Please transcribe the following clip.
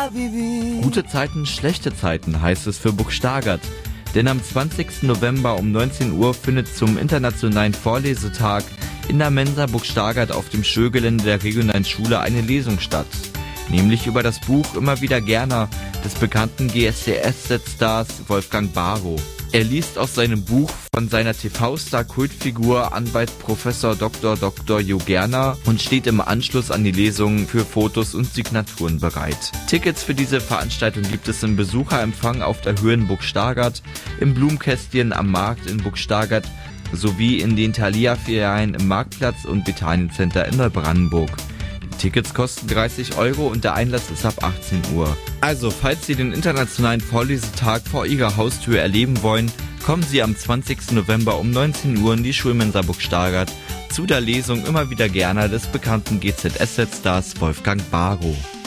Gute Zeiten, schlechte Zeiten heißt es für Burg Stargard. Denn am 20. November um 19 Uhr findet zum internationalen Vorlesetag in der Mensa Burg Stargard auf dem Schulgelände der regionalen Schule eine Lesung statt. Nämlich über das Buch Immer wieder gerne des bekannten GSDS-Stars Wolfgang Barrow. Er liest aus seinem Buch von seiner TV-Star-Kultfigur Anwalt Professor Dr. Jo Gerner und steht im Anschluss an die Lesung für Fotos und Signaturen bereit. Tickets für diese Veranstaltung gibt es im Besucherempfang auf der Höhe in Burg Stargard, im Blumenkästchen am Markt in Burg Stargard sowie in den Thalia-Filialen im Marktplatz und Bethanien-Center in Neubrandenburg. Tickets kosten 30 € und der Einlass ist ab 18 Uhr. Also, falls Sie den internationalen Vorlesetag vor Ihrer Haustür erleben wollen, kommen Sie am 20. November um 19 Uhr in die Schulmensa Burg Stargard zu der Lesung Immer wieder gerne des bekannten GZSZ-Stars Wolfgang Barrow.